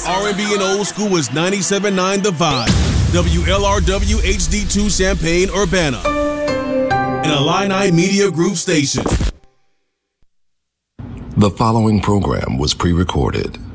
R&B and old school is 97.9 The Vibe, WLRW HD2 Champaign, Urbana, and Illini Media Group station. The following program was pre-recorded.